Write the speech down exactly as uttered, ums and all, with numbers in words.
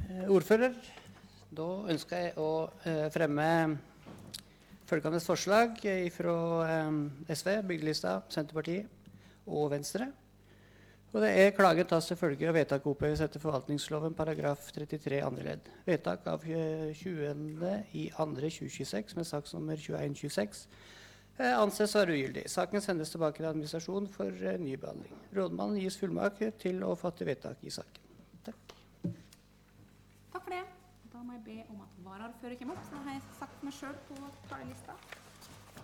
Ordfører, da ønsker jeg å eh, fremme følgende forslag fra eh, S V, Bygdelista, Senterpartiet og Venstre. Og det er klagen tas til følge og vedtak oppheves etter forvaltningsloven paragraf trettitre andre ledd. Vedtak av tjuende i andre tjue tjueseks med saksnummer tjueen tjueseks eh, anses være ugyldig. Saken sendes tilbake til administrasjon for eh, ny behandling. Rådmannen gis fullmakt til å fatte vedtak i saken. Takk. Takk for det. Da må jeg be om at varaordfører kommer opp, så da har jeg sagt meg selv på talelista.